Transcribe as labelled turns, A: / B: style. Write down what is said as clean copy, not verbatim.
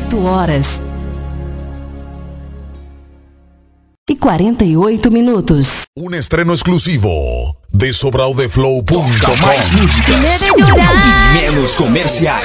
A: 8 horas e 48 minutos.
B: Un estreno exclusivo de sobraudeflow.com.
C: Mais músicas e menos comerciais.